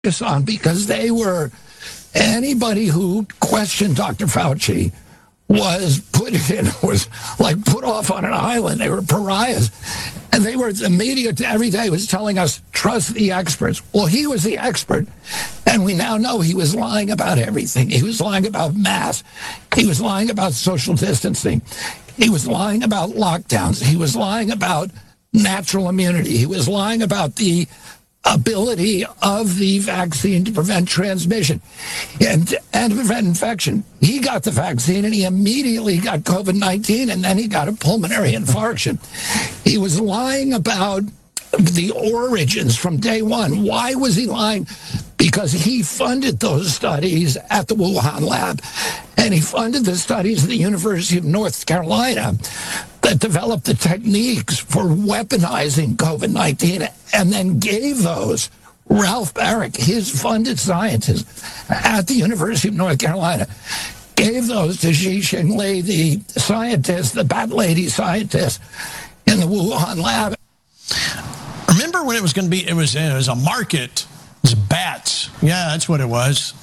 focus on, because anybody who questioned Dr. Fauci was put off on an island. They were pariahs. And the media every day was telling us, trust the experts. Well, he was the expert. And we now know he was lying about everything. He was lying about masks. He was lying about social distancing. He was lying about lockdowns. He was lying about natural immunity. He was lying about the ability of the vaccine to prevent transmission and to prevent infection. He got the vaccine and he immediately got COVID-19, and then he got a pulmonary infarction. He was lying about the origins from day one. Why was he lying? Because he funded those studies at the Wuhan lab, and he funded the studies at the University of North Carolina that developed the techniques for weaponizing COVID-19, and then gave those, Ralph Baric, his funded scientist at the University of North Carolina, gave those to Xi Jinping, the scientist, the bat lady scientist in the Wuhan lab. Remember when it was going to be, it was a market, it was bats. Yeah, that's what it was.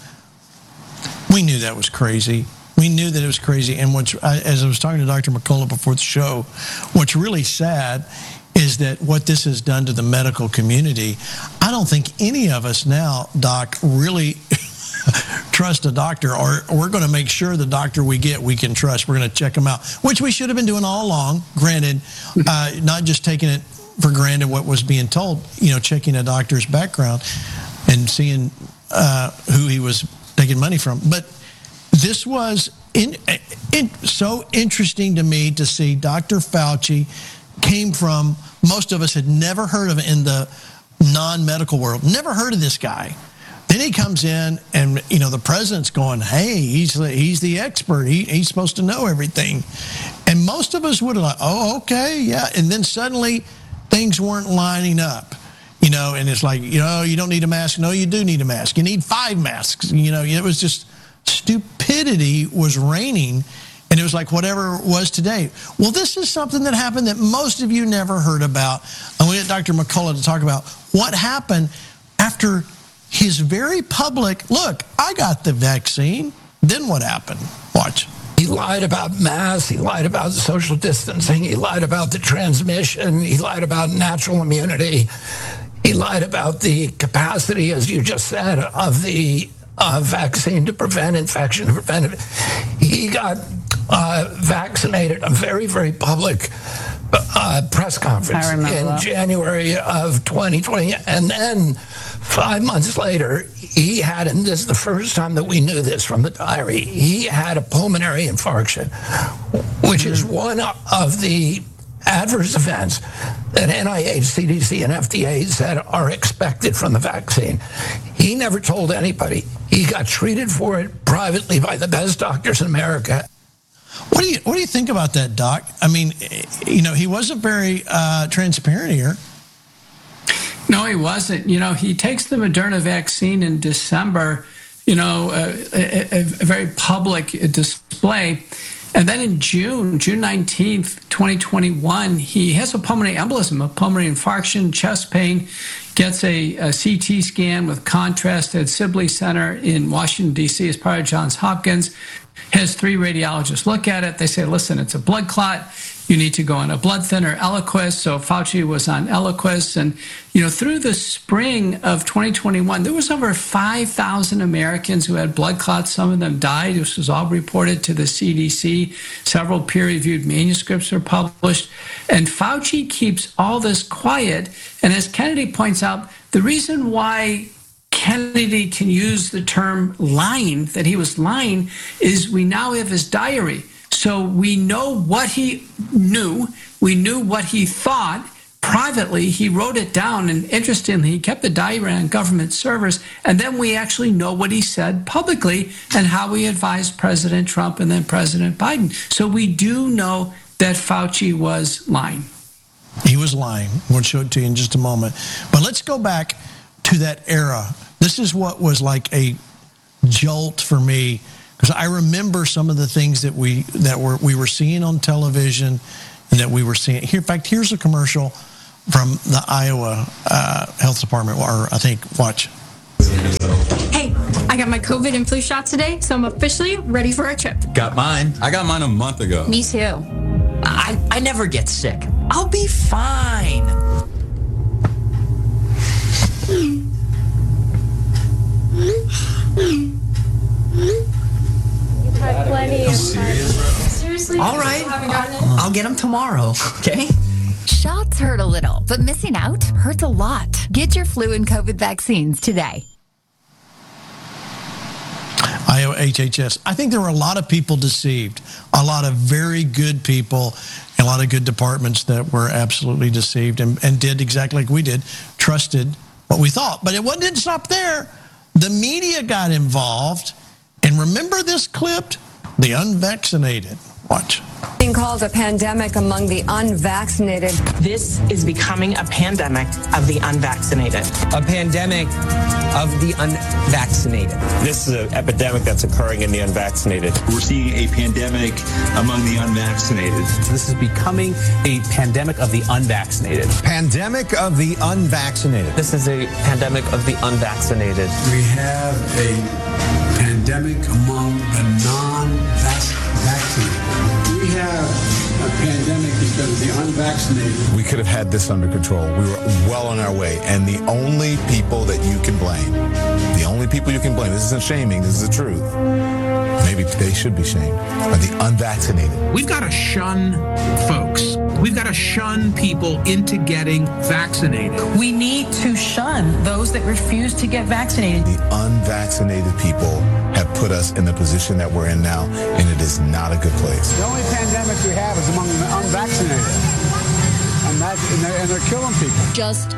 We knew that was crazy. We knew that it was crazy. And as I was talking to Dr. McCullough before the show, what's really sad is that what this has done to the medical community, I don't think any of us now, Doc, really trust a doctor, or we're going to make sure the doctor we get we can trust. We're going to check them out, which we should have been doing all along, granted, not just taking it for granted what was being told, checking a doctor's background and seeing who he was taking money from. But this was so interesting to me to see Dr. Fauci came from, most of us had never heard of in the non-medical world, never heard of this guy. Then he comes in and, the president's going, hey, he's the expert. He's supposed to know everything. And most of us would have like, oh, okay, yeah. And then suddenly things weren't lining up, and it's like, you don't need a mask. No, you do need a mask. You need 5 masks. It was just stupidity was reigning, and it was like whatever was today. Well, this is something that happened that most of you never heard about. And we had Dr. McCullough to talk about what happened after his very public, look, I got the vaccine. Then what happened? Watch. He lied about masks. He lied about social distancing. He lied about the transmission. He lied about natural immunity. He lied about the capacity, as you just said, of the vaccine to prevent infection. He got vaccinated, a very, very public press conference in January of 2020. And then 5 months later, he had, and this is the first time that we knew this from the diary, he had a pulmonary infarction, which is one of the adverse events that NIH, CDC, and FDA said are expected from the vaccine. He never told anybody. He got treated for it privately by the best doctors in America. What do you think about that, Doc? I mean, he wasn't very transparent here. No, he wasn't. He takes the Moderna vaccine in December, a very public display. And then in June 19th, 2021, he has a pulmonary embolism, a pulmonary infarction, chest pain, gets a CT scan with contrast at Sibley Center in Washington, D.C. as part of Johns Hopkins. Has 3 radiologists look at it. They say, listen, it's a blood clot. You need to go on a blood thinner, Eliquis. So Fauci was on Eliquis. And, through the spring of 2021, there was over 5,000 Americans who had blood clots. Some of them died. This was all reported to the CDC. Several peer-reviewed manuscripts are published. And Fauci keeps all this quiet. And as Kennedy points out, the reason why Kennedy can use the term lying, that he was lying, is we now have his diary. So we know what he knew. We knew what he thought. Privately, he wrote it down, and interestingly, he kept the diary on government servers, and then we actually know what he said publicly and how he advised President Trump and then President Biden. So we do know that Fauci was lying. He was lying. We'll show it to you in just a moment. But let's go back to that era. This is what was like a jolt for me, because I remember some of the things that we were seeing on television and that we were seeing here. In fact, here's a commercial from the Iowa Health Department, or I think, watch. Hey, I got my COVID and flu shot today, so I'm officially ready for a trip. Got mine. I got mine a month ago. Me too. I never get sick. I'll be fine. You've had plenty of time. Seriously? All right. I'll get them tomorrow, okay? Shots hurt a little, but missing out hurts a lot. Get your flu and COVID vaccines today. Iowa HHS. I think there were a lot of people deceived, a lot of very good people, and a lot of good departments that were absolutely deceived and did exactly like we did, trusted what we thought. But it didn't stop there. The media got involved. And remember this clip? The unvaccinated. Watch. Being called a pandemic among the unvaccinated. This is becoming a pandemic of the unvaccinated. A pandemic of the unvaccinated. This is an epidemic that's occurring in the unvaccinated. We're seeing a pandemic among the unvaccinated. This is becoming a pandemic of the unvaccinated. Pandemic of the unvaccinated. This is a pandemic of the unvaccinated. We have a pandemic among the non-vaccinated. We have a pandemic because of the unvaccinated. We could have had this under control. We were well on our way. And the only people that you can blame, this isn't shaming, this is the truth. Maybe they should be shamed, are the unvaccinated. We've got to shun folks. We've got to shun people into getting vaccinated. We need to shun those that refuse to get vaccinated. The unvaccinated people have put us in the position that we're in now, and it is not a good place. The only pandemic we have is among the unvaccinated. And they're killing people. Just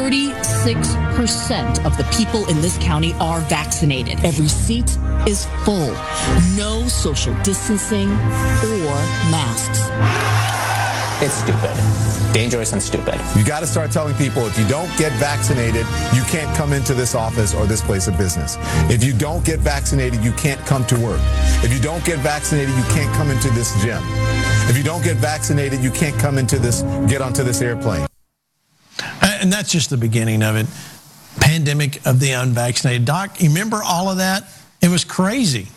36% of the people in this county are vaccinated. Every seat is full. No social distancing or masks. It's stupid. Dangerous and stupid. You got to start telling people, if you don't get vaccinated, you can't come into this office or this place of business. If you don't get vaccinated, you can't come to work. If you don't get vaccinated, you can't come into this gym. If you don't get vaccinated, you can't get onto this airplane. And that's just the beginning of it. Pandemic of the unvaccinated. Doc, you remember all of that? It was crazy.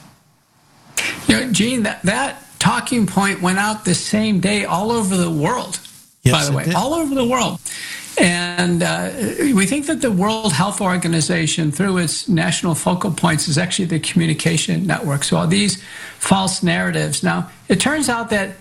Gene, that talking point went out the same day all over the world, yes, by the way, all over the world. And we think that the World Health Organization, through its national focal points, is actually the communication network. So all these false narratives. Now, it turns out that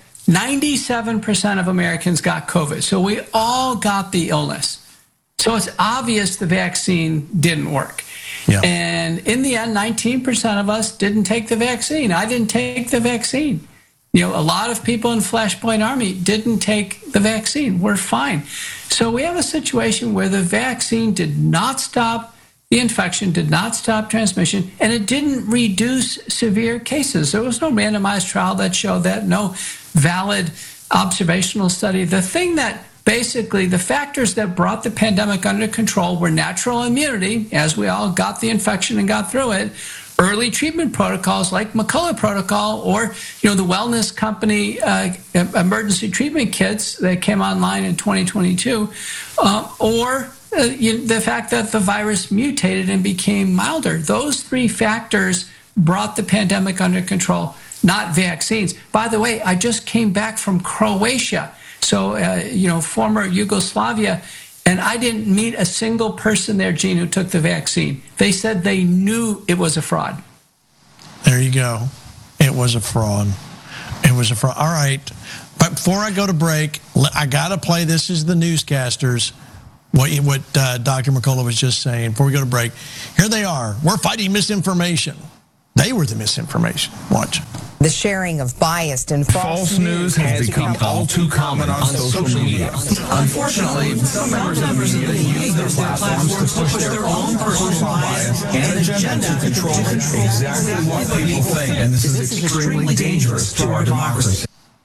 97% of Americans got COVID. So we all got the illness. So it's obvious the vaccine didn't work. Yeah. And in the end, 19% of us didn't take the vaccine. I didn't take the vaccine. A lot of people in Flashpoint Army didn't take the vaccine. We're fine. So we have a situation where the vaccine did not stop the infection, did not stop transmission, and it didn't reduce severe cases. There was no randomized trial that showed that, no valid observational study. The thing that basically, the factors that brought the pandemic under control were natural immunity, as we all got the infection and got through it, early treatment protocols like McCullough Protocol, or the wellness company emergency treatment kits that came online in 2022, or the fact that the virus mutated and became milder. Those three factors brought the pandemic under control, not vaccines. By the way, I just came back from Croatia, so former Yugoslavia, and I didn't meet a single person there, Gene, who took the vaccine. They said they knew it was a fraud. There you go. It was a fraud. It was a fraud. All right. But before I go to break, I got to play This Is the Newscasters, what Dr. McCullough was just saying. Before we go to break, here they are. We're fighting misinformation. They were the misinformation. Watch. The sharing of biased and false news has become all too common on social media. Unfortunately, some members of the media use their platforms to push their own personal bias and agenda to control exactly what people think. And this is extremely dangerous to our democracy. It was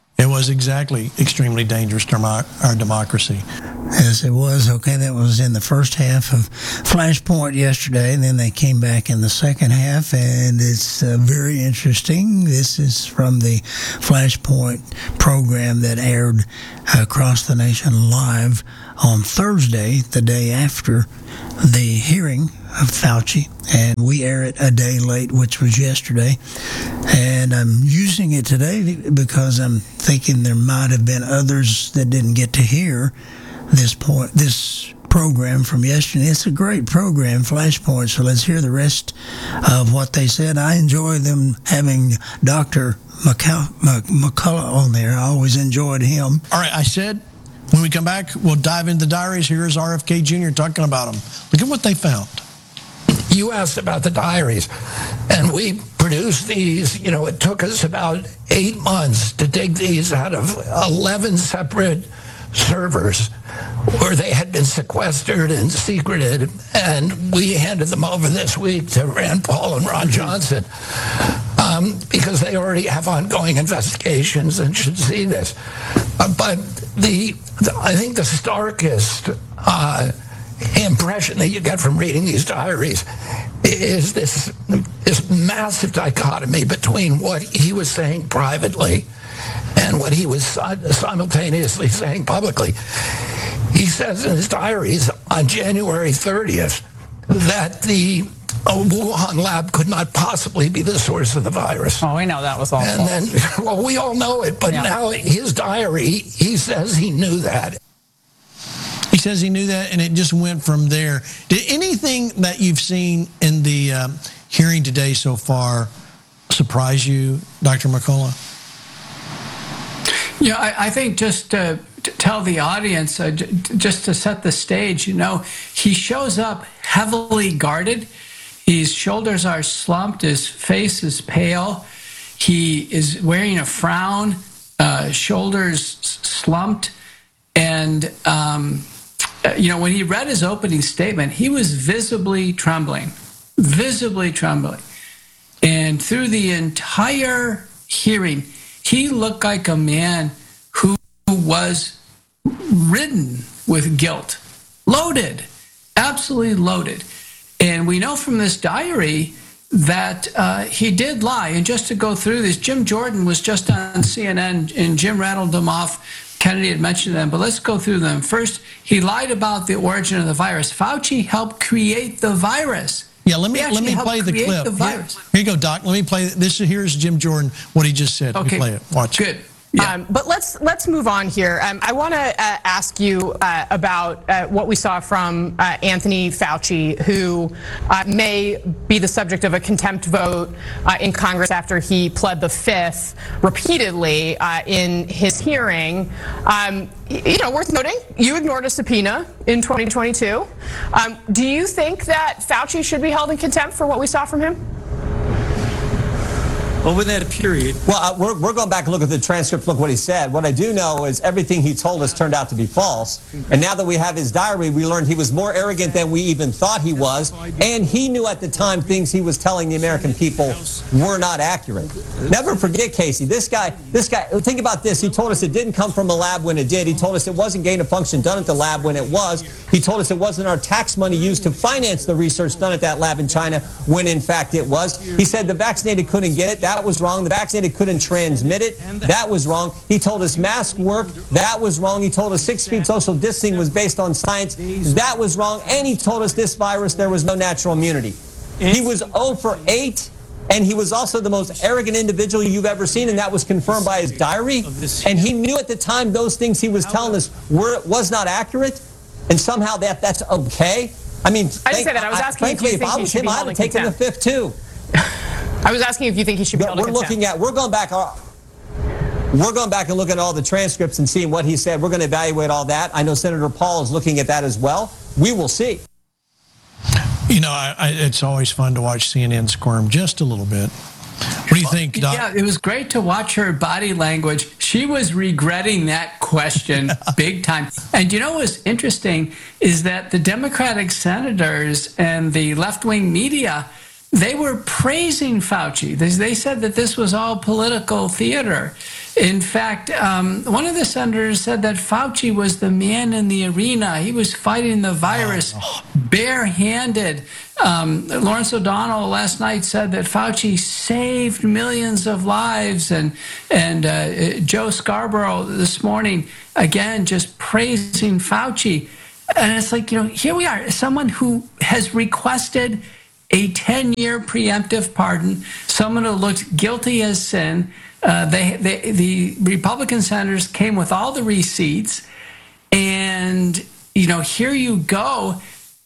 was exactly extremely dangerous to our democracy. Yes, it was. Okay, that was in the first half of Flashpoint yesterday, and then they came back in the second half, and it's very interesting. This is from the Flashpoint program that aired across the nation live on Thursday, the day after the hearing of Fauci, and we air it a day late, which was yesterday. And I'm using it today because I'm thinking there might have been others that didn't get to hear this program from yesterday. It's a great program, Flashpoint, so let's hear the rest of what they said. I enjoy them having Dr. McCullough on there. I always enjoyed him. All right, I said when we come back, we'll dive into the diaries. Here's RFK Jr. talking about them. Look at what they found. You asked about the diaries, and we produced these. You know, it took us about 8 months to dig these out of 11 separate servers where they had been sequestered and secreted, and we handed them over this week to Rand Paul and Ron Johnson because they already have ongoing investigations and should see this. But I think the starkest impression that you get from reading these diaries is this massive dichotomy between what he was saying privately and what he was simultaneously saying publicly. He says in his diaries on January 30th that the Wuhan lab could not possibly be the source of the virus. Oh, we know that was all false. And then, well, we all know it, but now his diary, he says he knew that. He says he knew that, and it just went from there. Did anything that you've seen in the hearing today so far surprise you, Dr. McCullough? Yeah, I think just to tell the audience, just to set the stage, you know, he shows up heavily guarded. His shoulders are slumped. His face is pale. He is wearing a frown, shoulders slumped. And, you know, when he read his opening statement, he was visibly trembling. And through the entire hearing, he looked like a man who was ridden with guilt, loaded, absolutely loaded. And we know from this diary that he did lie. And just to go through this, Jim Jordan was just on CNN, and Jim rattled them off. Kennedy had mentioned them, but let's go through them. First, he lied about the origin of the virus. Fauci helped create the virus. Yeah, let me play the clip. Here you go, Doc. Let me play this. Here's Jim Jordan, what he just said. Okay. Play it. Watch. Good. Yeah. But let's move on here. I want to ask you about what we saw from Anthony Fauci, who may be the subject of a contempt vote in Congress after he pled the Fifth repeatedly in his hearing. You know, worth noting, you ignored a subpoena in 2022. Do you think that Fauci should be held in contempt for what we saw from him? Over that period. Well, we're going back and look at the transcript, look what he said. What I do know is everything he told us turned out to be false. And now that we have his diary, we learned he was more arrogant than we even thought he was. And he knew at the time things he was telling the American people were not accurate. Never forget, Casey, this guy, think about this. He told us it didn't come from a lab when it did. He told us it wasn't gain of function done at the lab when it was. He told us it wasn't our tax money used to finance the research done at that lab in China when in fact it was. He said the vaccinated couldn't get it. That was wrong. The vaccinated couldn't transmit it. That was wrong. He told us masks work. That was wrong. He told us 6 feet social distancing was based on science. That was wrong. And he told us this virus, there was no natural immunity. He was 0 for 8. And he was also the most arrogant individual you've ever seen, and that was confirmed by his diary. And he knew at the time those things he was telling us was not accurate, and somehow that's okay. I mean, I didn't say that. I was asking if I was him, I would have taken the Fifth too. I was asking if you think he should be held in contempt. We're going back and looking at all the transcripts and seeing what he said. We're going to evaluate all that. I know Senator Paul is looking at that as well. We will see. You know, it's always fun to watch CNN squirm just a little bit. What do you think, Doc? Yeah, it was great to watch her body language. She was regretting that question big time. And you know what's interesting is that the Democratic senators and the left-wing media, they were praising Fauci. They said that this was all political theater. In fact, one of the senators said that Fauci was the man in the arena. He was fighting the virus barehanded. Lawrence O'Donnell last night said that Fauci saved millions of lives, and Joe Scarborough this morning, again, just praising Fauci. And it's like, here we are, someone who has requested a 10-year preemptive pardon, someone who looked guilty as sin. The Republican senators came with all the receipts, and here you go.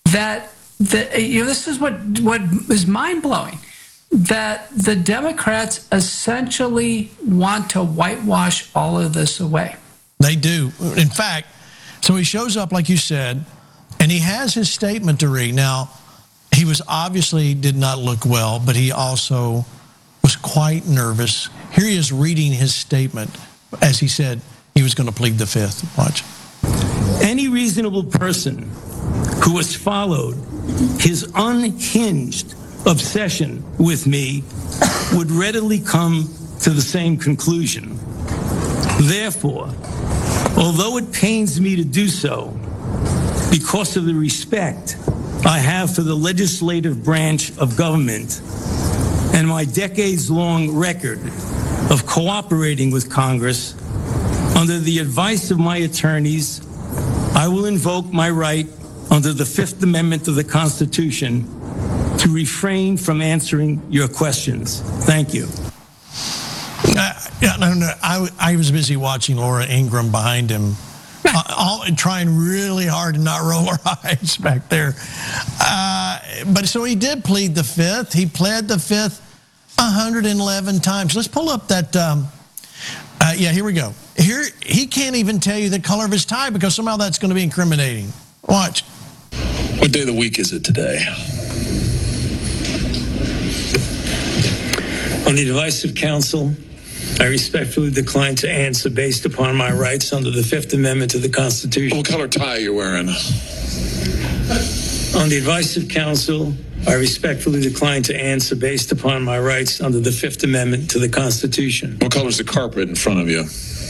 This is what is mind blowing. That the Democrats essentially want to whitewash all of this away. They do. In fact, so he shows up, like you said, and he has his statement to read. Now, he obviously did not look well, but he also was quite nervous. Here he is reading his statement as he said he was going to plead the Fifth. Watch. Any reasonable person who has followed his unhinged obsession with me would readily come to the same conclusion. Therefore, although it pains me to do so, because of the respect I have for the legislative branch of government and my decades-long record of cooperating with Congress, under the advice of my attorneys, I will invoke my right under the Fifth Amendment of the Constitution to refrain from answering your questions. Thank you. I was busy watching Laura Ingraham behind him, trying really hard to not roll her eyes back there. But so he did plead the Fifth. He pled the Fifth 111 times. Let's pull up that. Here we go. Here, he can't even tell you the color of his tie because somehow that's going to be incriminating. Watch. What day of the week is it today? On the advice of counsel, I respectfully decline to answer based upon my rights under the Fifth Amendment to the Constitution. What color tie are you wearing? On the advice of counsel, I respectfully decline to answer based upon my rights under the Fifth Amendment to the Constitution. What color is the carpet in front of you?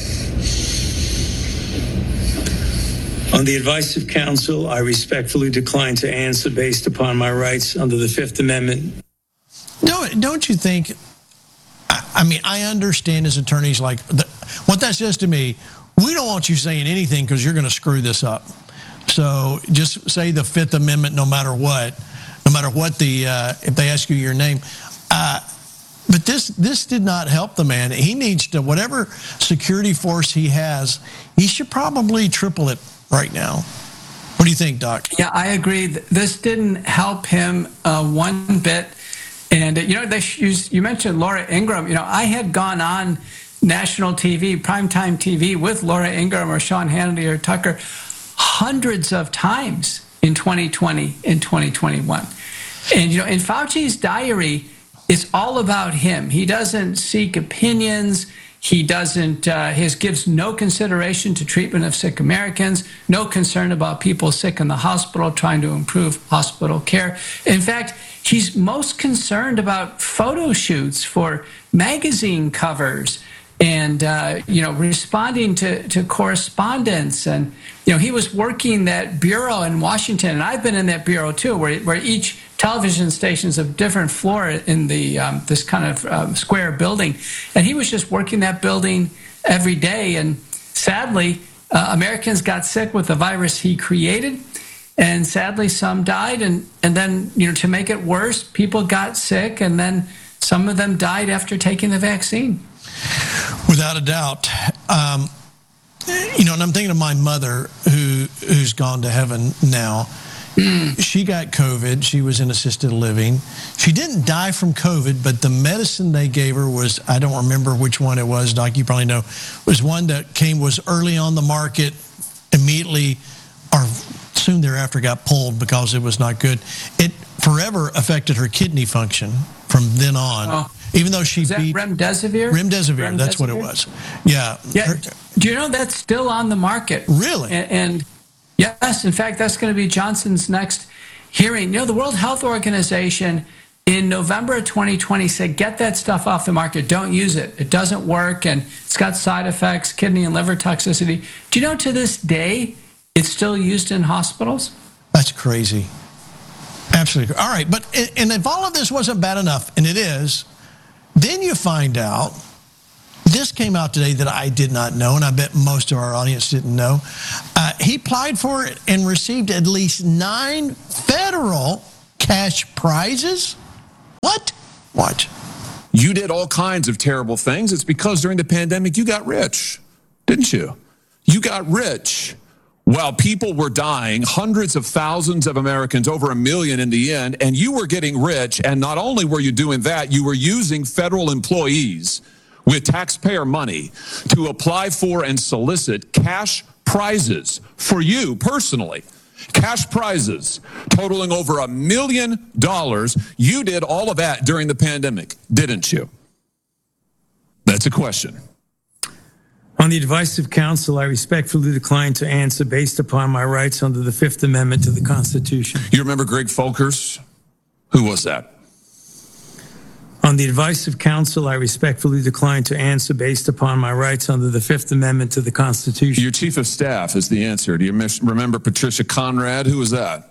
On the advice of counsel, I respectfully decline to answer based upon my rights under the Fifth Amendment. Don't you think? I understand as attorneys, what that says to me, we don't want you saying anything because you're going to screw this up. So just say the Fifth Amendment no matter what if they ask you your name. But this did not help the man. He needs to, whatever security force he has, he should probably triple it right now. What do you think, Doc? Yeah, I agree. This didn't help him one bit. And, you mentioned Laura Ingraham. I had gone on national TV, primetime TV with Laura Ingraham or Sean Hannity or Tucker hundreds of times in 2020 and 2021. And, in Fauci's diary, it's all about him. He doesn't seek opinions. He gives no consideration to treatment of sick Americans, no concern about people sick in the hospital, trying to improve hospital care. In fact, he's most concerned about photo shoots for magazine covers and, responding to correspondence. And, he was working that bureau in Washington, and I've been in that bureau too, where each television station's a different floor in the this kind of square building. And he was just working that building every day. And sadly, Americans got sick with the virus he created. And sadly, some died. And then, to make it worse, people got sick. And then some of them died after taking the vaccine. Without a doubt. And I'm thinking of my mother who's gone to heaven now. She got COVID. She was in assisted living. She didn't die from COVID, but the medicine they gave her was, I don't remember which one it was, Doc, you probably know, was one that was early on the market, immediately or soon thereafter got pulled because it was not good. It forever affected her kidney function from then on. Oh. Even though she beat Remdesivir? Remdesivir, that's what it was. Yeah. Do you know that's still on the market? Really? And yes, in fact, that's going to be Johnson's next hearing. The World Health Organization in November of 2020 said, get that stuff off the market. Don't use it. It doesn't work, and it's got side effects, kidney and liver toxicity. Do you know to this day it's still used in hospitals? That's crazy. Absolutely. All right, but and if all of this wasn't bad enough, and it is, then you find out, this came out today that I did not know, and I bet most of our audience didn't know. He applied for it and received at least 9 federal cash prizes. What? Watch. You did all kinds of terrible things. It's because during the pandemic you got rich, didn't you? You got rich while people were dying, hundreds of thousands of Americans, over 1 million in the end, and you were getting rich. And not only were you doing that, you were using federal employees with taxpayer money to apply for and solicit cash prizes for you personally. Cash prizes totaling over $1 million. You did all of that during the pandemic, didn't you? That's a question. On the advice of counsel, I respectfully decline to answer based upon my rights under the Fifth Amendment to the Constitution. You remember Greg Folkers? Who was that? On the advice of counsel, I respectfully decline to answer based upon my rights under the Fifth Amendment to the Constitution. Your chief of staff is the answer. Do you remember Patricia Conrad? Who was that?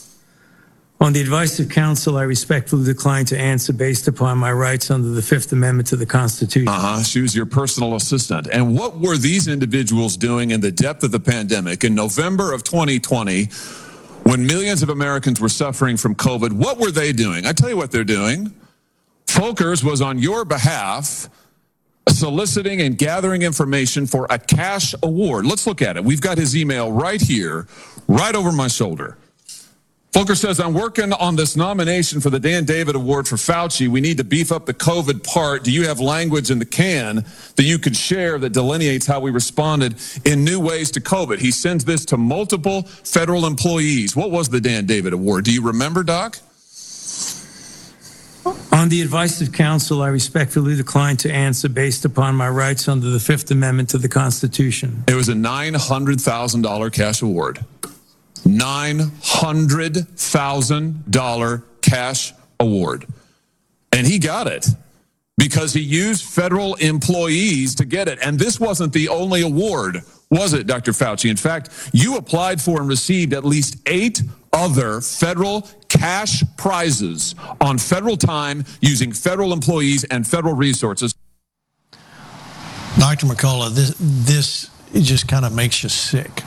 On the advice of counsel, I respectfully decline to answer based upon my rights under the Fifth Amendment to the Constitution. She was your personal assistant. And what were these individuals doing in the depth of the pandemic in November of 2020 when millions of Americans were suffering from COVID? What were they doing? I tell you what they're doing. Folkers was on your behalf soliciting and gathering information for a cash award. Let's look at it. We've got his email right here, right over my shoulder. Folkers says, I'm working on this nomination for the Dan David Award for Fauci. We need to beef up the COVID part. Do you have language in the can that you could share that delineates how we responded in new ways to COVID? He sends this to multiple federal employees. What was the Dan David Award? Do you remember, Doc? On the advice of counsel, I respectfully decline to answer based upon my rights under the Fifth Amendment to the Constitution. It was a $900,000 cash award. $900,000 cash award. And he got it because he used federal employees to get it. And this wasn't the only award, was it, Dr. Fauci? In fact, you applied for and received at least 8 other federal cash prizes on federal time using federal employees and federal resources. Dr. McCullough, this just kind of makes you sick.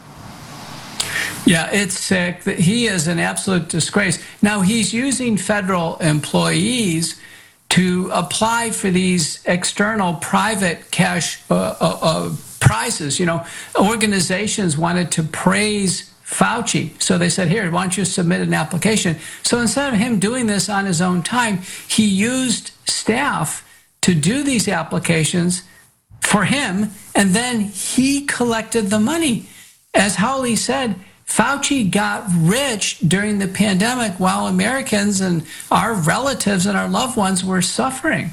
Yeah, it's sick. He is an absolute disgrace. Now, he's using federal employees to apply for these external private cash prizes. You know, organizations wanted to praise Fauci. So they said, here, why don't you submit an application? So instead of him doing this on his own time, he used staff to do these applications for him, and then he collected the money. As Hawley said, Fauci got rich during the pandemic while Americans and our relatives and our loved ones were suffering.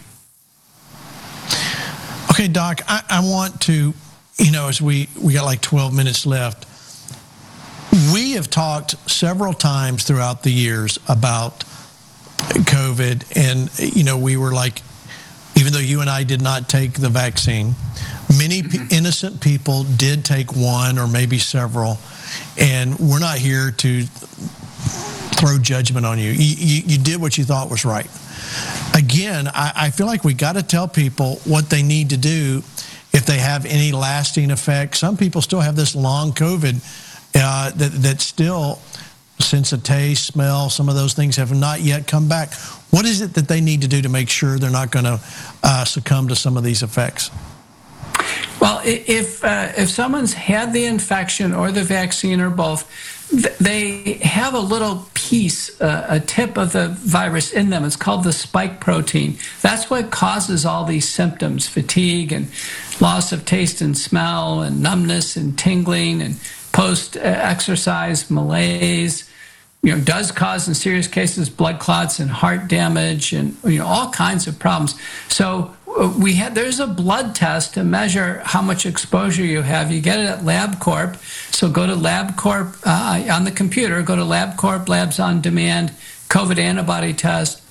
Okay, Doc, I want to, as we got like 12 minutes left, we have talked several times throughout the years about COVID, and, we were like, even though you and I did not take the vaccine, many innocent people did take one or maybe several, and we're not here to throw judgment on you. You did what you thought was right. Again, I feel like we got to tell people what they need to do if they have any lasting effects. Some people still have this long COVID that still, sense of taste, smell, some of those things have not yet come back. What is it that they need to do to make sure they're not going to succumb to some of these effects? Well, if someone's had the infection or the vaccine or both, they have a little piece, a tip of the virus in them. It's called the spike protein. That's what causes all these symptoms: fatigue and loss of taste and smell and numbness and tingling and post-exercise malaise. Does cause in serious cases blood clots and heart damage and all kinds of problems. So there's a blood test to measure how much exposure you have. You get it at LabCorp. So go to LabCorp on the computer. Go to LabCorp Labs on Demand COVID antibody test.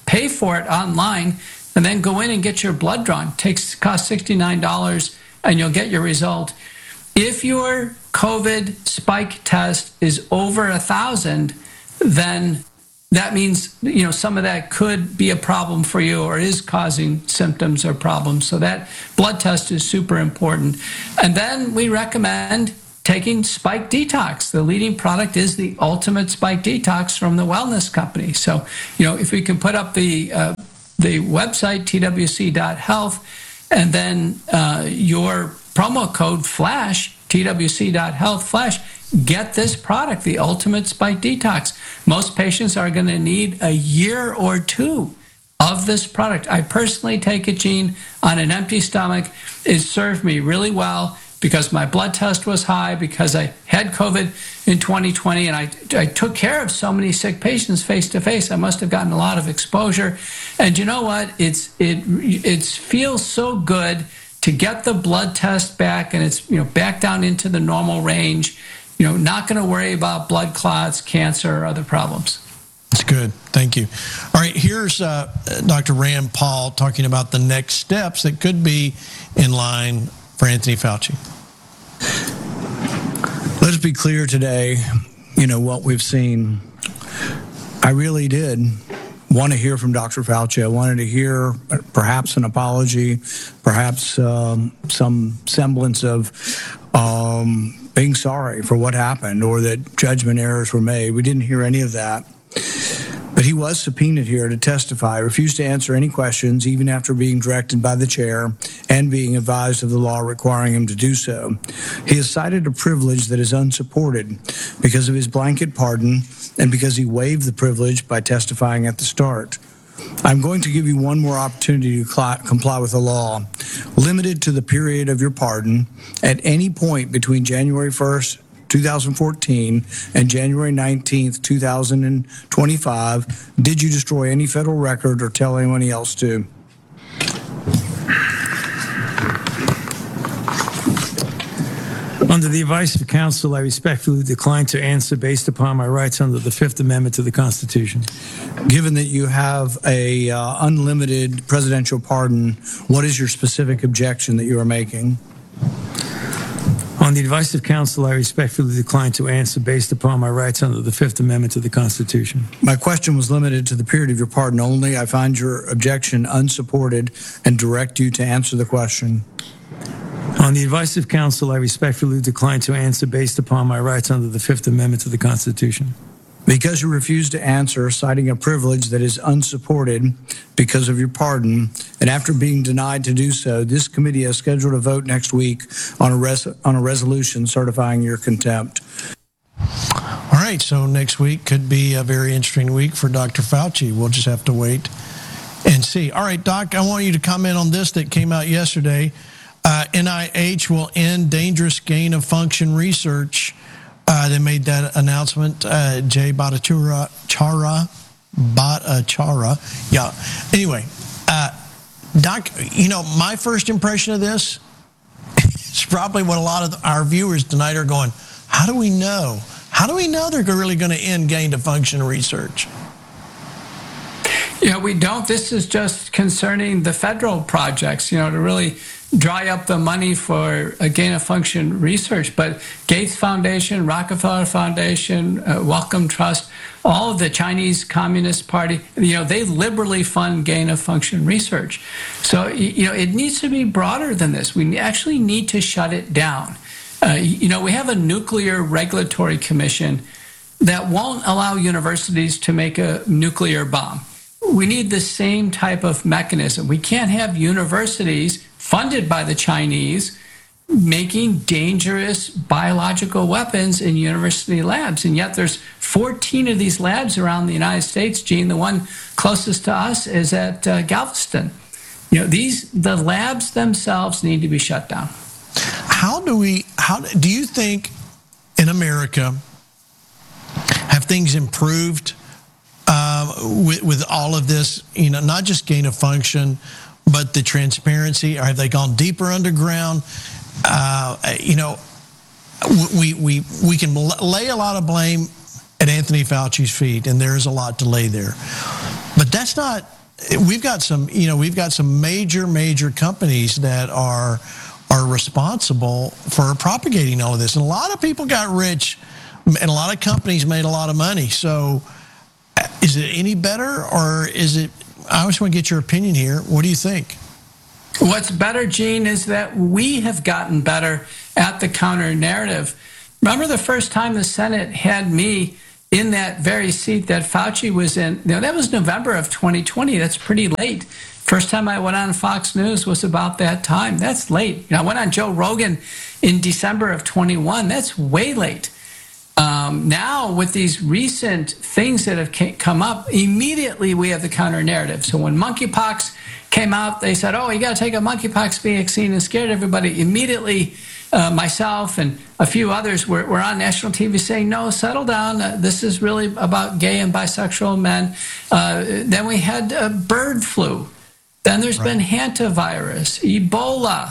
pay for it online, and then go in and get your blood drawn. Costs $69, and you'll get your result. If your COVID spike test is over 1,000, then that means, some of that could be a problem for you or is causing symptoms or problems. So that blood test is super important. And then we recommend taking Spike Detox. The leading product is the Ultimate Spike Detox from the Wellness Company. So, if we can put up the website, twc.health, and then your promo code FLASH, twc.health FLASH, get this product, the Ultimate Spike Detox. Most patients are going to need a year or two of this product. I personally take it, Gene, on an empty stomach. It served me really well because my blood test was high, because I had COVID in 2020, and I took care of so many sick patients face to face. I must have gotten a lot of exposure. And you know what? It feels so good to get the blood test back, and it's back down into the normal range. Not going to worry about blood clots, cancer, or other problems. That's good. Thank you. All right, here's Dr. Rand Paul talking about the next steps that could be in line for Anthony Fauci. Let's be clear today, what we've seen. I really did want to hear from Dr. Fauci. I wanted to hear perhaps an apology, perhaps some semblance of being sorry for what happened or that judgment errors were made. We didn't hear any of that. But he was subpoenaed here to testify, refused to answer any questions, even after being directed by the chair and being advised of the law requiring him to do so. He has cited a privilege that is unsupported because of his blanket pardon and because he waived the privilege by testifying at the start. I'm going to give you one more opportunity to comply with the law, limited to the period of your pardon. At any point between January 1st, 2014 and January 19th, 2025, did you destroy any federal record or tell anyone else to? Under the advice of counsel, I respectfully decline to answer based upon my rights under the Fifth Amendment to the Constitution. Given that you have a unlimited presidential pardon, what is your specific objection that you are making? On the advice of counsel, I respectfully decline to answer based upon my rights under the Fifth Amendment to the Constitution. My question was limited to the period of your pardon only. I find your objection unsupported and direct you to answer the question. On the advice of counsel, I respectfully decline to answer based upon my rights under the Fifth Amendment to the Constitution. Because you refused to answer, citing a privilege that is unsupported because of your pardon, and after being denied to do so, this committee has scheduled a vote next week on a resolution certifying your contempt. All right, so next week could be a very interesting week for Dr. Fauci. We'll just have to wait and see. All right, Doc, I want you to comment on this that came out yesterday. NIH will end dangerous gain-of-function research. They made that announcement. Jay Bhattacharya. Yeah. Anyway, Doc, my first impression of this is probably what a lot of our viewers tonight are going, how do we know? How do we know they're really going to end gain-of-function research? We don't. This is just concerning the federal projects, to really dry up the money for gain-of-function research. But Gates Foundation, Rockefeller Foundation, Wellcome Trust, all of the Chinese Communist Party, they liberally fund gain-of-function research. So, it needs to be broader than this. We actually need to shut it down. We have a nuclear regulatory commission that won't allow universities to make a nuclear bomb. We need the same type of mechanism. We can't have universities funded by the Chinese making dangerous biological weapons in university labs. And yet there's 14 of these labs around the United States, Gene. The one closest to us is at Galveston. The labs themselves need to be shut down. How do you think in America have things improved with all of this, not just gain of function, but the transparency? Or have they gone deeper underground? We can lay a lot of blame at Anthony Fauci's feet, and there is a lot to lay there. But that's not we've got some major companies that are responsible for propagating all of this. And a lot of people got rich, and a lot of companies made a lot of money. So is it any better, or is it? I just want to get your opinion here. What do you think? What's better, Gene, is that we have gotten better at the counter narrative. Remember the first time the Senate had me in that very seat that Fauci was in? That was November of 2020. That's pretty late. First time I went on Fox News was about that time. That's late. I went on Joe Rogan in December of 21. That's way late. Now, with these recent things that have come up, immediately we have the counter narrative. So when monkeypox came out, they said, "Oh, you got to take a monkeypox vaccine," and scared everybody. Immediately, myself and a few others were on national TV saying, "No, settle down. This is really about gay and bisexual men." Then we had bird flu. Then there's been hantavirus, Ebola,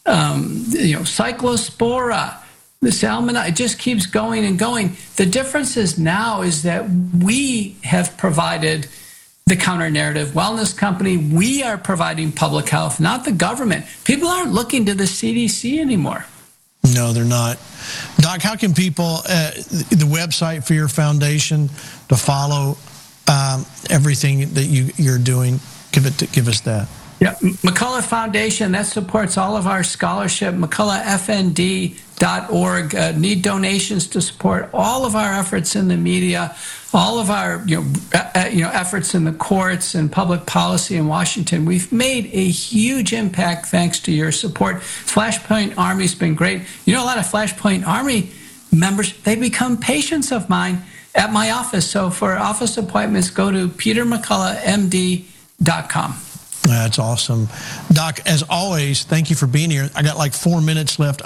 cyclospora. The salmonella, it just keeps going and going. The difference is now is that we have provided the counter narrative wellness company. We are providing public health, not the government. People aren't looking to the CDC anymore. No, they're not. Doc, how can people, the website for your foundation, to follow everything that you're doing? Give us that. Yeah, McCullough Foundation, that supports all of our scholarship. McCulloughFND.org. Need donations to support all of our efforts in the media, all of our efforts in the courts and public policy in Washington. We've made a huge impact thanks to your support. Flashpoint Army's been great. A lot of Flashpoint Army members, they become patients of mine at my office. So for office appointments, go to petermcculloughmd.com. That's awesome. Doc, as always, thank you for being here. I got like 4 minutes left.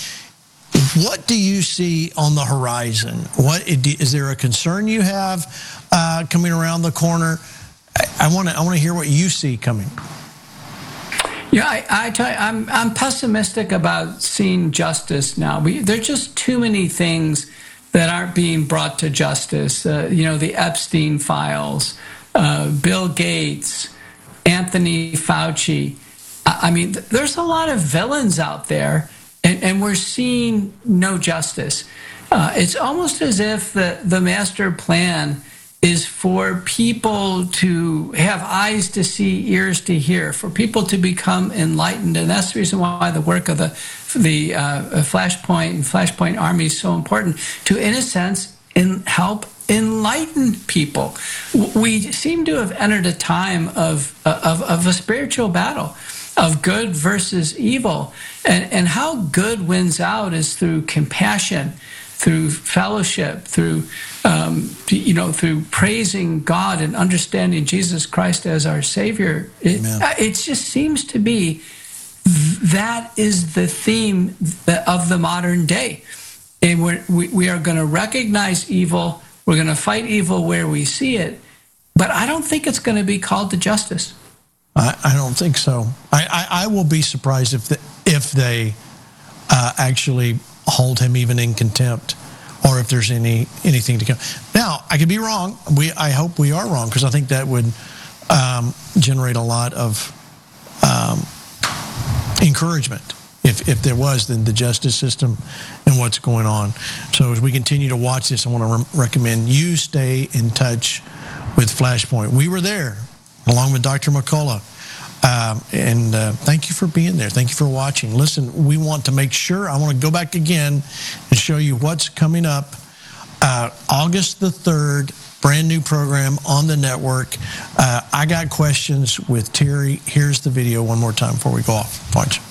What do you see on the horizon? Is there a concern you have coming around the corner? I want to hear what you see coming. Yeah, I tell you, I'm pessimistic about seeing justice now. There's just too many things that aren't being brought to justice. The Epstein files, Bill Gates, Anthony Fauci. There's a lot of villains out there, and we're seeing no justice. It's almost as if the master plan is for people to have eyes to see, ears to hear, for people to become enlightened. And that's the reason why the work of the Flashpoint and Flashpoint Army is so important, to, in a sense, help enlighten people. We seem to have entered a time of a spiritual battle of good versus evil, and how good wins out is through compassion, through fellowship, through through praising God and understanding Jesus Christ as our Savior. It just seems to be that is the theme of the modern day, and we are going to recognize evil. We're going to fight evil where we see it, but I don't think it's going to be called to justice. I don't think so. I will be surprised if they actually hold him even in contempt, or if there's anything to come. Now, I could be wrong. I hope we are wrong, because I think that would generate a lot of encouragement if there was, then the justice system and what's going on. So as we continue to watch this, I want to recommend you stay in touch with Flashpoint. We were there along with Dr. McCullough. And thank you for being there. Thank you for watching. Listen, we want to make sure, I want to go back again and show you what's coming up. August the 3rd, brand new program on the network. I got questions with Terry. Here's the video one more time before we go off. Watch.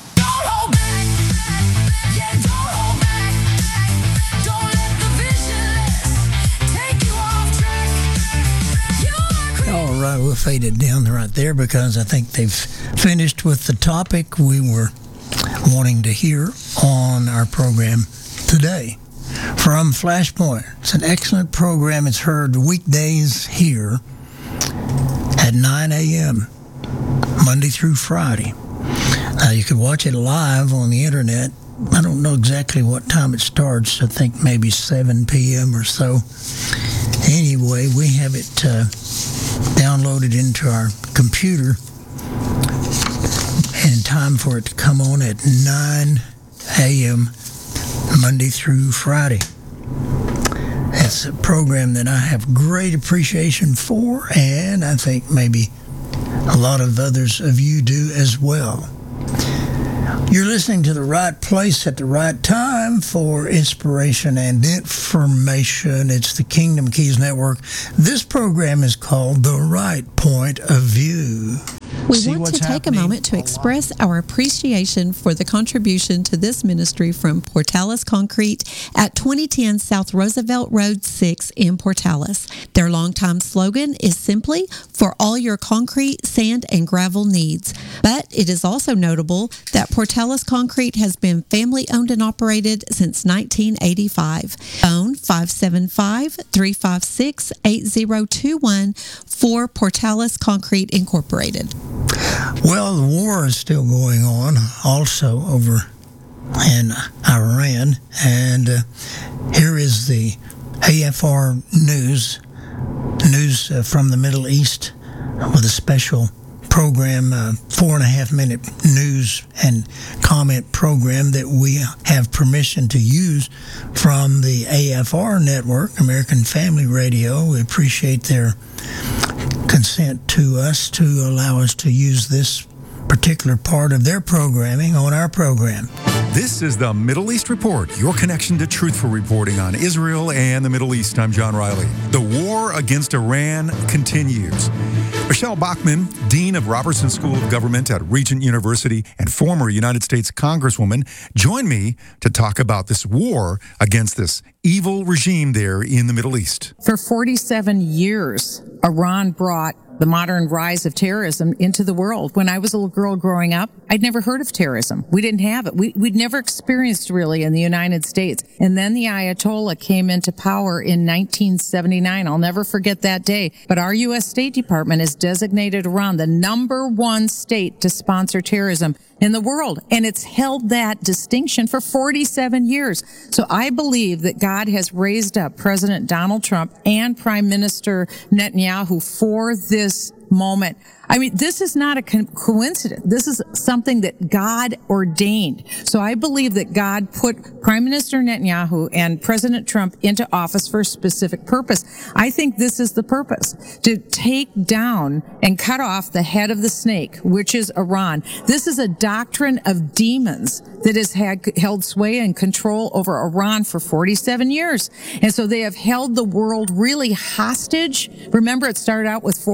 All right, we'll fade it down right there because I think they've finished with the topic we were wanting to hear on our program today. From Flashpoint, it's an excellent program. It's heard weekdays here at 9 a.m., Monday through Friday. You can watch it live on the internet. I don't know exactly what time it starts. I think maybe 7 p.m. or so. Anyway, we have it downloaded into our computer, and time for it to come on at 9 a.m. Monday through Friday. That's a program that I have great appreciation for, and I think maybe a lot of others of you do as well. You're listening to the right place at the right time for inspiration and information. It's the Kingdom Keys Network. This program is called The Right Point of View. We want to take a moment to express our appreciation for the contribution to this ministry from Portales Concrete at 2010 South Roosevelt Road 6 in Portales. Their longtime slogan is simply, for all your concrete, sand, and gravel needs. But it is also notable that Portales Concrete has been family-owned and operated since 1985. Phone 575-356-8021 for Portales Concrete Incorporated. Well, the war is still going on also over in Iran, and here is the AFR news from the Middle East with a special program, 4.5-minute news and comment program that we have permission to use from the AFR network, American Family Radio. We appreciate their consent to us to allow us to use this particular part of their programming on our program. This is the Middle East Report, your connection to truthful reporting on Israel and the Middle East. I'm John Riley. The war against Iran continues. Michelle Bachmann, Dean of Robertson School of Government at Regent University and former United States Congresswoman, joined me to talk about this war against this evil regime there in the Middle East. For 47 years, Iran brought the modern rise of terrorism into the world. When I was a little girl growing up, I'd never heard of terrorism. We didn't have it. We'd never experienced really in the United States. And then the Ayatollah came into power in 1979. I'll never forget that day. But our U.S. State Department has designated Iran the #1 state to sponsor terrorism in the world. And it's held that distinction for 47 years. So I believe that God has raised up President Donald Trump and Prime Minister Netanyahu for this moment. I mean, this is not a coincidence. This is something that God ordained. So I believe that God put Prime Minister Netanyahu and President Trump into office for a specific purpose. I think this is the purpose, to take down and cut off the head of the snake, which is Iran. This is a doctrine of demons that has held sway and control over Iran for 47 years. And so they have held the world really hostage. Remember, it started out with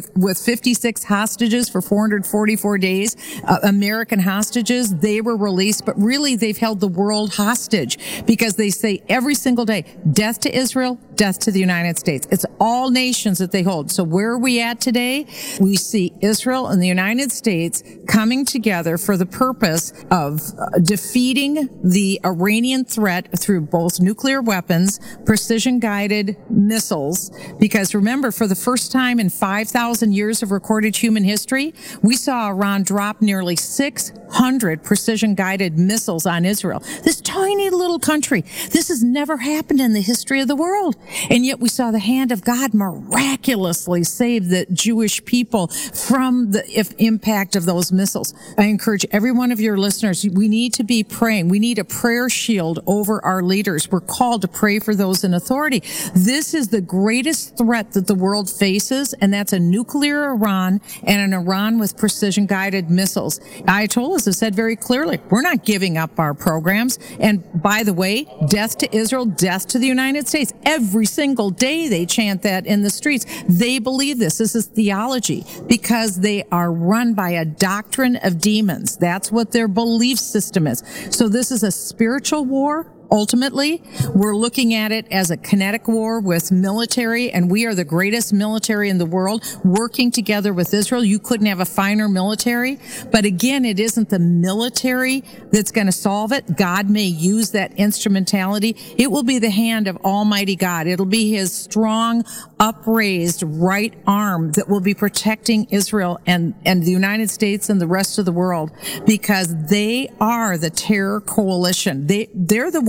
56 hostages for 444 days, American hostages. They were released, but really they've held the world hostage because they say every single day, death to Israel, death to the United States. It's all nations that they hold. So where are we at today? We see Israel and the United States coming together for the purpose of defeating the Iranian threat through both nuclear weapons, precision-guided missiles, because remember, for the first time in 5,000 years of recorded human history, we saw Iran drop nearly 600 precision-guided missiles on Israel. This tiny little country. This has never happened in the history of the world. And yet we saw the hand of God miraculously save the Jewish people from the impact of those missiles. I encourage every one of your listeners, we need to be praying. We need a prayer shield over our leaders. We're called to pray for those in authority. This is the greatest threat that the world faces, and that's a nuclear Iran and an Iran with precision-guided missiles. Ayatollahs have said very clearly, we're not giving up our programs. And by the way, death to Israel, death to the United States. Every single day they chant that in the streets. They believe this. This is theology because they are run by a doctrine of demons. That's what their belief system is. So this is a spiritual war. Ultimately, we're looking at it as a kinetic war with military, and we are the greatest military in the world working together with Israel. You couldn't have a finer military. But again, it isn't the military that's going to solve it. God may use that instrumentality. It will be the hand of Almighty God. It'll be his strong, upraised right arm that will be protecting Israel and the United States and the rest of the world, because they are the terror coalition. They're the ones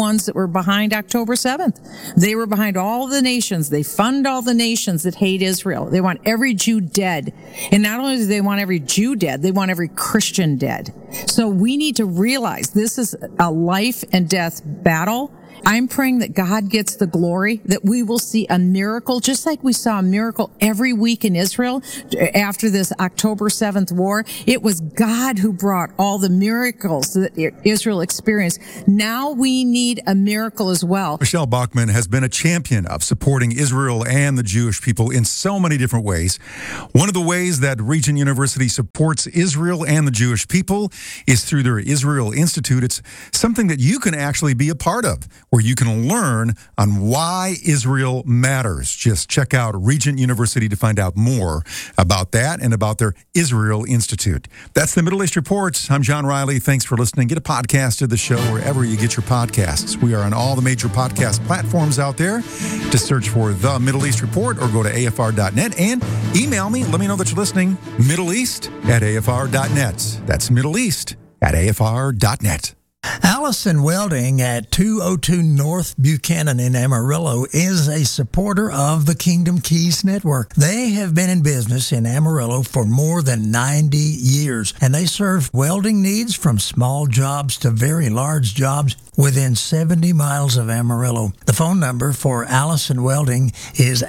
ones that were behind October 7th. They were behind all the nations. They fund all the nations that hate Israel. They want every Jew dead. And not only do they want every Jew dead, they want every Christian dead. So we need to realize this is a life and death battle. I'm praying that God gets the glory, that we will see a miracle, just like we saw a miracle every week in Israel after this October 7th war. It was God who brought all the miracles that Israel experienced. Now we need a miracle as well. Michelle Bachmann has been a champion of supporting Israel and the Jewish people in so many different ways. One of the ways that Regent University supports Israel and the Jewish people is through their Israel Institute. It's something that you can actually be a part of, where you can learn on why Israel matters. Just check out Regent University to find out more about that and about their Israel Institute. That's the Middle East Reports. I'm John Riley. Thanks for listening. Get a podcast of the show wherever you get your podcasts. We are on all the major podcast platforms out there. Just search for The Middle East Report or go to afr.net and email me. Let me know that you're listening. MiddleEast@afr.net. That's MiddleEast@afr.net. Allison Welding at 202 North Buchanan in Amarillo is a supporter of the Kingdom Keys Network. They have been in business in Amarillo for more than 90 years, and they serve welding needs from small jobs to very large jobs within 70 miles of Amarillo. The phone number for Allison Welding is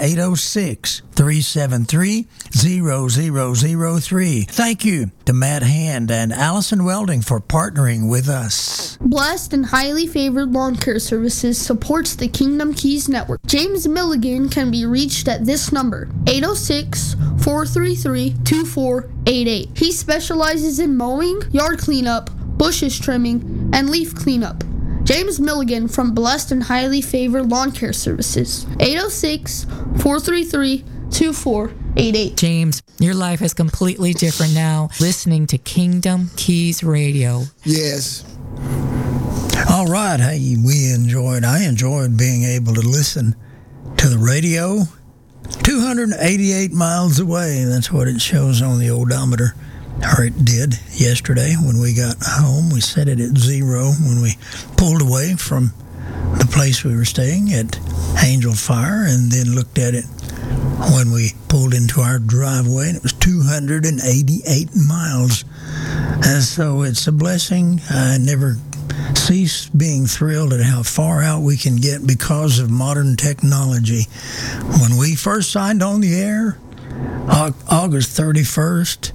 806-373-0003. Thank you to Matt Hand and Allison Welding for partnering with us. Blessed and highly favored lawn care services supports the Kingdom Keys Network. James Milligan can be reached at this number, 806-433-2488. He specializes in mowing, yard cleanup, bushes trimming, and leaf cleanup. James Milligan from Blessed and Highly Favored Lawn Care Services, 806-433-2488. James, your life is completely different now listening to Kingdom Keys Radio. Yes. All right. Hey, I enjoyed being able to listen to the radio 288 miles away. That's what it shows on the odometer. Or it did yesterday when we got home. We set it at 0 when we pulled away from the place we were staying at Angel Fire, and then looked at it when we pulled into our driveway, and it was 288 miles. And so it's a blessing. I never cease being thrilled at how far out we can get because of modern technology. When we first signed on the air, August 31st,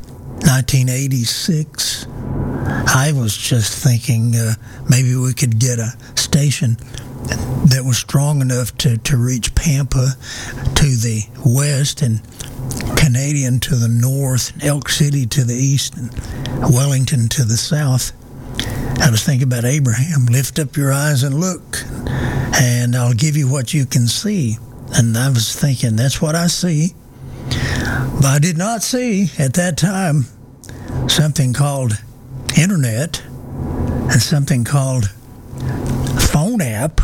1986, I was just thinking maybe we could get a station that was strong enough to reach Pampa to the west and Canadian to the north, and Elk City to the east, and Wellington to the south. I was thinking about Abraham. Lift up your eyes and look, and I'll give you what you can see. And I was thinking, that's what I see. But I did not see at that time something called internet and something called phone app.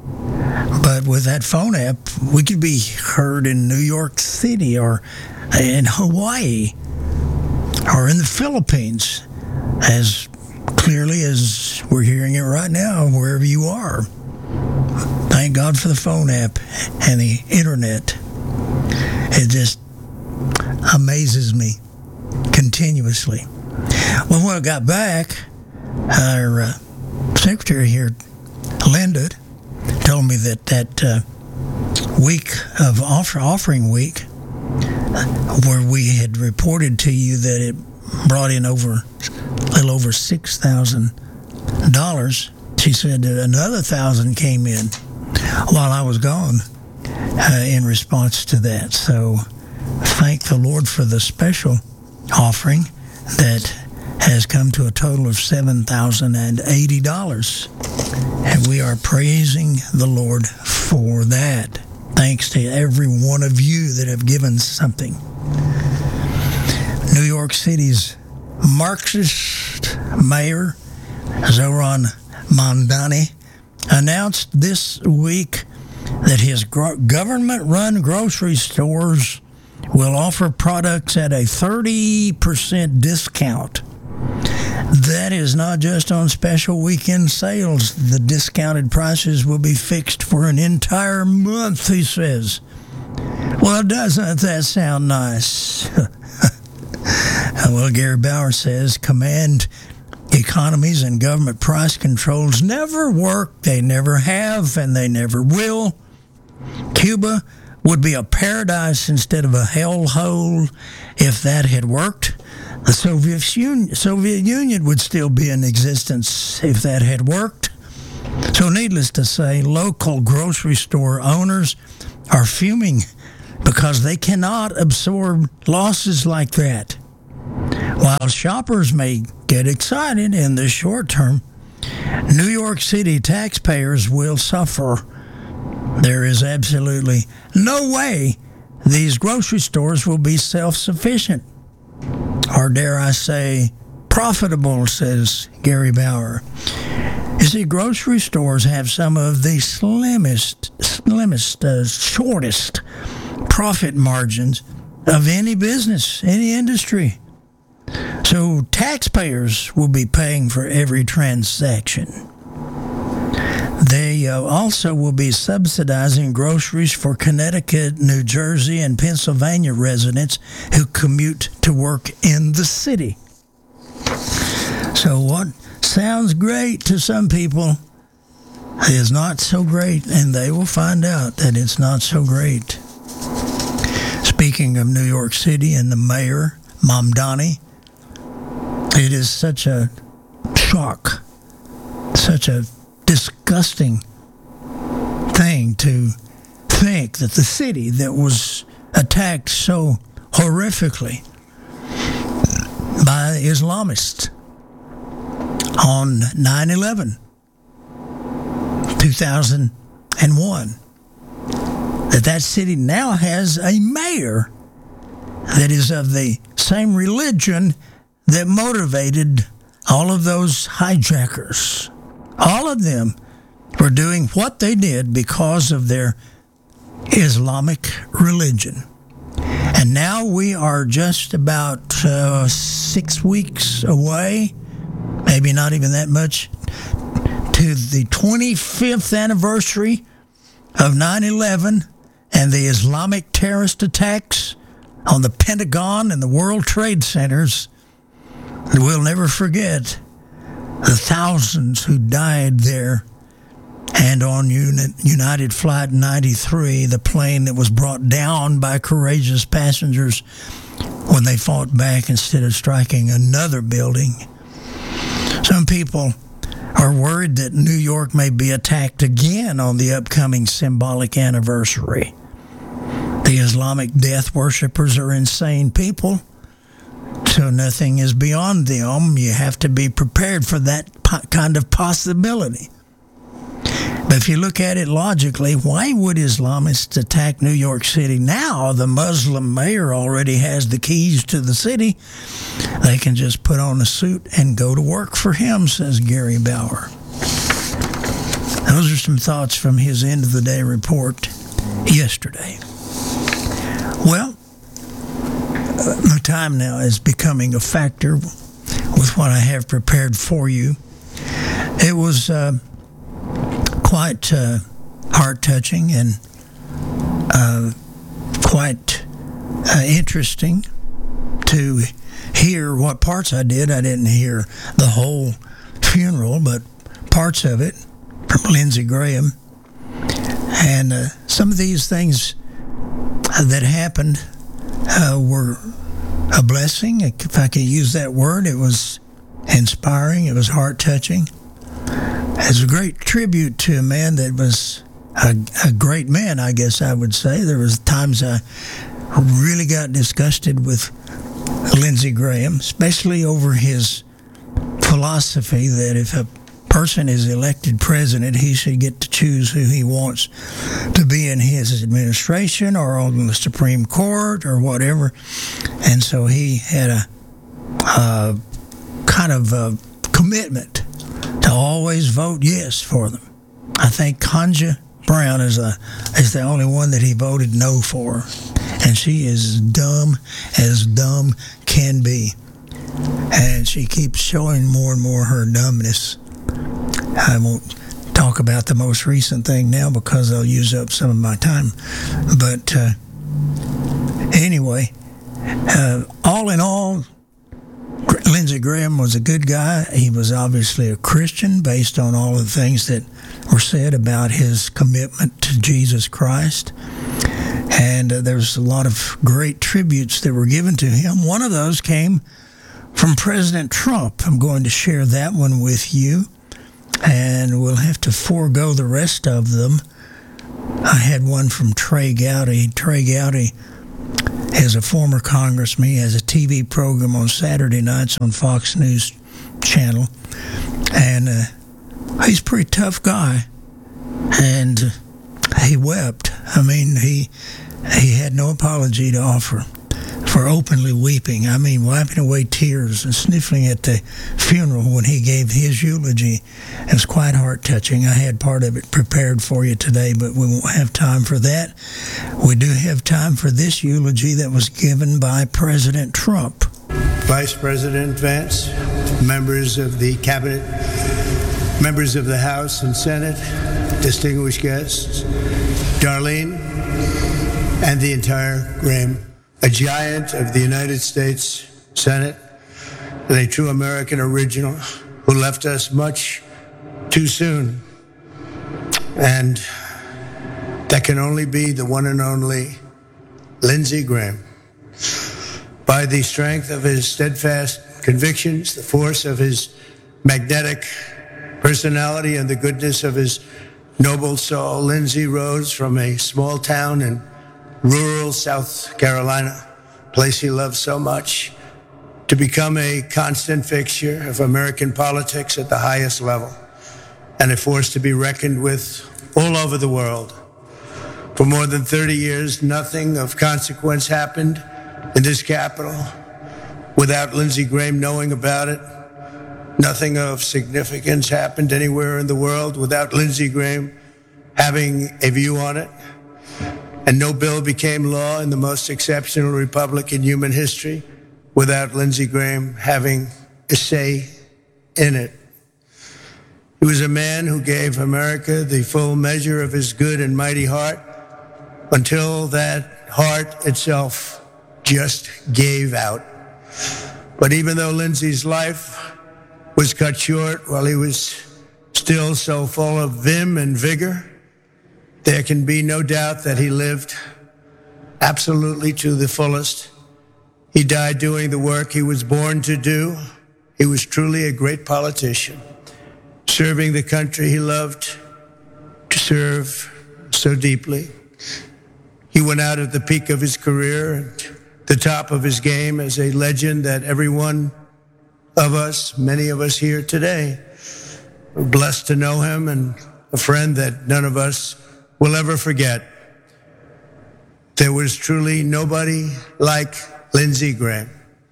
But with that phone app, we could be heard in New York City or in Hawaii or in the Philippines as clearly as we're hearing it right now, wherever you are. Thank God for the phone app and the internet. It just amazes me continuously. Well, when I got back, our secretary here, Linda, told me that week of offering week, where we had reported to you that it brought in a little over $6,000. She said that another $1,000 came in while I was gone in response to that. So thank the Lord for the special offering that has come to a total of $7,080. And we are praising the Lord for that. Thanks to every one of you that have given something. New York City's Marxist mayor, Zoran Mamdani, announced this week that his government-run grocery stores will offer products at a 30% discount. That that is not just on special weekend sales. The discounted prices will be fixed for an entire month, he says. Well, doesn't that sound nice? Well, Gary Bauer says command economies and government price controls never work. They never have, and they never will. Cuba would be a paradise instead of a hellhole if that had worked. The Soviet Union would still be in existence if that had worked. So needless to say, local grocery store owners are fuming because they cannot absorb losses like that. While shoppers may get excited in the short term, New York City taxpayers will suffer. There is absolutely no way these grocery stores will be self-sufficient, or dare I say, profitable, says Gary Bauer. You see, grocery stores have some of the slimmest, shortest profit margins of any business, any industry. So taxpayers will be paying for every transaction. They also will be subsidizing groceries for Connecticut, New Jersey, and Pennsylvania residents who commute to work in the city. So what sounds great to some people is not so great, and they will find out that it's not so great. Speaking of New York City and the mayor, Mamdani, it is such a shock, such a disgusting thing to think that the city that was attacked so horrifically by Islamists on 9/11, 2001, that city now has a mayor that is of the same religion that motivated all of those hijackers. All of them were doing what they did because of their Islamic religion. And now we are just about 6 weeks away, maybe not even that much, to the 25th anniversary of 9/11 and the Islamic terrorist attacks on the Pentagon and the World Trade Centers. We'll never forget the thousands who died there, and on United Flight 93, the plane that was brought down by courageous passengers when they fought back instead of striking another building. Some people are worried that New York may be attacked again on the upcoming symbolic anniversary. The Islamic death worshippers are insane people, so nothing is beyond them. You have to be prepared for that kind of possibility. But if you look at it logically, why would Islamists attack New York City now? The Muslim mayor already has the keys to the city. They can just put on a suit and go to work for him, says Gary Bauer. Those are some thoughts from his end of the day report yesterday. Well, my time now is becoming a factor with what I have prepared for you. It was quite heart-touching and quite interesting to hear what parts I did. I didn't hear the whole funeral, but parts of it from Lindsey Graham. And some of these things that happened were a blessing, if I could use that word. It was inspiring. It was heart-touching. It's a great tribute to a man that was a great man, I guess I would say. There was times I really got disgusted with Lindsey Graham, especially over his philosophy that if a person is elected president, he should get to choose who he wants to be in his administration or on the Supreme Court or whatever. And so he had a kind of a commitment to always vote yes for them. I think Kanja Brown is the only one that he voted no for. And she is dumb as dumb can be. And she she keeps showing more and more her numbness. I won't talk about the most recent thing now because I'll use up some of my time. But anyway, all in all, Lindsey Graham was a good guy. He was obviously a Christian based on all of the things that were said about his commitment to Jesus Christ. And there's a lot of great tributes that were given to him. One of those came from President Trump. I'm going to share that one with you, and we'll have to forego the rest of them. I had one from Trey Gowdy. Trey Gowdy is a former congressman. He has a TV program on Saturday nights on Fox News Channel, and he's a pretty tough guy, and he wept. I mean, he had no apology to offer for openly weeping. I mean, wiping away tears and sniffling at the funeral when he gave his eulogy. It was quite heart-touching. I had part of it prepared for you today, but we won't have time for that. We do have time for this eulogy that was given by President Trump. Vice President Vance, members of the Cabinet, members of the House and Senate, distinguished guests, Darlene, and the entire Graham, a giant of the United States Senate, and a true American original who left us much too soon. And that can only be the one and only Lindsey Graham. By the strength of his steadfast convictions, the force of his magnetic personality, and the goodness of his noble soul, Lindsey rose from a small town in rural South Carolina, a place he loved so much, to become a constant fixture of American politics at the highest level, and a force to be reckoned with all over the world. For more than 30 years, nothing of consequence happened in this capital without Lindsey Graham knowing about it. Nothing of significance happened anywhere in the world without Lindsey Graham having a view on it. And no bill became law in the most exceptional republic in human history without Lindsey Graham having a say in it. He was a man who gave America the full measure of his good and mighty heart until that heart itself just gave out. But even though Lindsey's life was cut short while he was still so full of vim and vigor, there can be no doubt that he lived absolutely to the fullest. He died doing the work he was born to do. He was truly a great politician, serving the country he loved to serve so deeply. He went out at the peak of his career, at the top of his game, as a legend that every one of us, many of us here today, are blessed to know him, and a friend that none of us will ever forget. There was truly nobody like Lindsey Graham.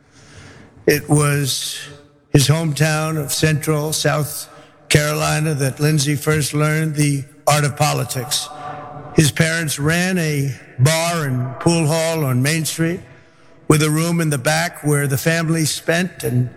It was his hometown of Central South Carolina that Lindsey first learned the art of politics. His parents ran a bar and pool hall on Main Street with a room in the back where the family spent and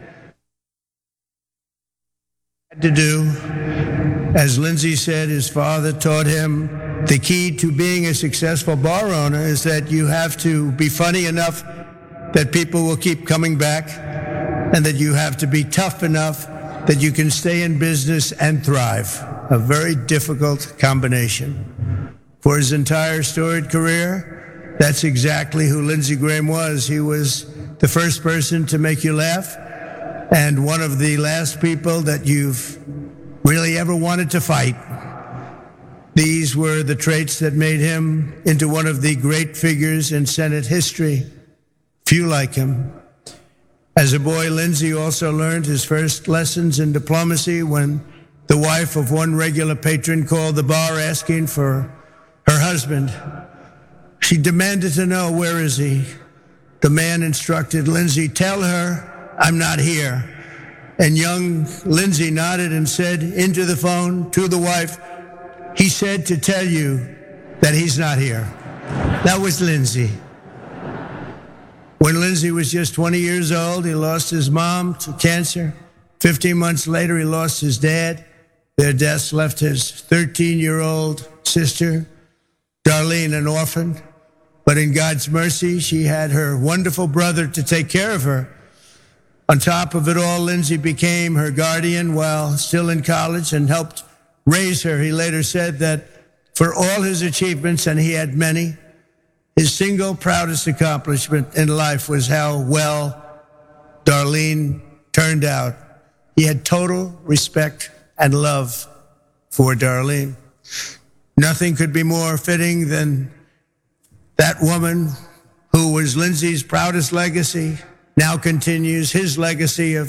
had to do. As Lindsey said, his father taught him the key to being a successful bar owner is that you have to be funny enough that people will keep coming back, and that you have to be tough enough that you can stay in business and thrive. A very difficult combination. For his entire storied career, that's exactly who Lindsey Graham was. He was the first person to make you laugh, and one of the last people that you've really ever wanted to fight. These were the traits that made him into one of the great figures in Senate history. Few like him. As a boy, Lindsey also learned his first lessons in diplomacy when the wife of one regular patron called the bar asking for her husband. She demanded to know, where is he? The man instructed Lindsey, tell her I'm not here. And young Lindsey nodded and said into the phone to the wife, he said to tell you that he's not here. That was Lindsey. When Lindsay was just 20 years old, he lost his mom to cancer. 15 months later, he lost his dad. Their deaths left his 13-year-old sister, Darlene, an orphan. But in God's mercy, she had her wonderful brother to take care of her. On top of it all, Lindsay became her guardian while still in college and helped raise her. He later said that for all his achievements, and he had many, his single proudest accomplishment in life was how well Darlene turned out. He had total respect and love for Darlene. Nothing could be more fitting than that woman who was Lindsay's proudest legacy, now continues his legacy of